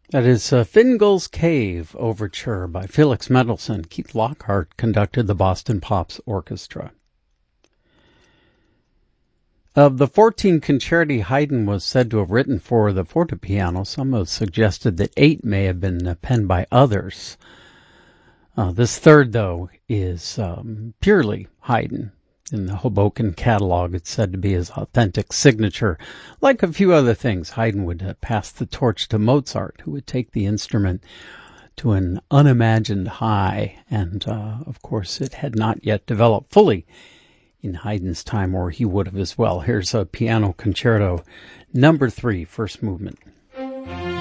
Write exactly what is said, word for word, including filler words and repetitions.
That is uh, Fingal's Cave Overture by Felix Mendelssohn. Keith Lockhart conducted the Boston Pops Orchestra. Of the fourteen concerti Haydn was said to have written for the fortepiano, some have suggested that eight may have been penned by others. Uh, this third, though, is um, purely Haydn. In the Hoboken catalog, it's said to be his authentic signature. Like a few other things, Haydn would uh, pass the torch to Mozart, who would take the instrument to an unimagined high. And, uh, of course, it had not yet developed fully in Haydn's time, or he would have as well. Here's a piano concerto, number three, first movement.